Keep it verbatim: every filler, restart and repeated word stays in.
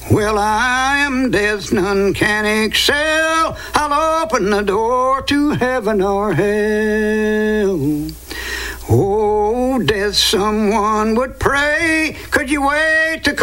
Well, I am death, none can excel. I'll open the door to heaven or hell. Oh, death, someone would pray. Could you wait to